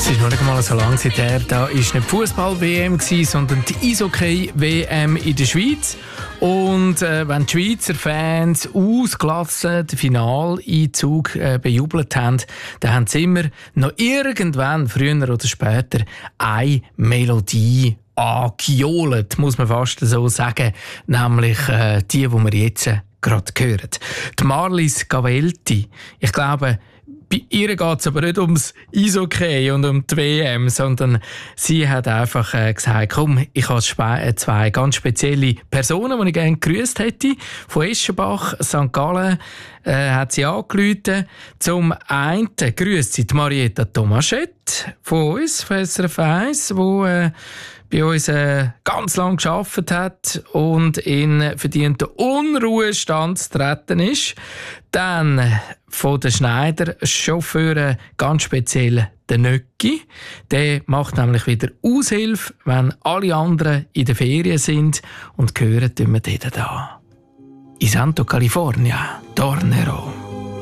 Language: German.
Es ist noch nicht mal so lange her, da war nicht Fußball-WM, sondern die Eishockey-WM in der Schweiz. Und wenn die Schweizer Fans ausgelassen den Finaleinzug bejubelt haben, dann haben sie immer noch irgendwann, früher oder später, eine Melodie angejohlt, muss man fast so sagen. Nämlich die wir jetzt gerade hören. Die Marlies Gavelti. Ich glaube, bei ihr geht es aber nicht ums Eishockey und um die WM, sondern sie hat einfach gesagt, komm, ich habe zwei ganz spezielle Personen, die ich gerne gegrüßt hätte. Von Eschenbach, St. Gallen hat sie angerufen. Zum einen grüßt sie die Marietta Tomaschett von uns, von SRF 1, die bei uns ganz lange gearbeitet hat und in verdienten Unruhestand zu treten ist. Dann von den Schneider-Chauffeuren ganz speziell der Nöcki. Der macht nämlich wieder Aushilfe, wenn alle anderen in der Ferien sind. Und hören tun wir den da. In Santo California, Tornero.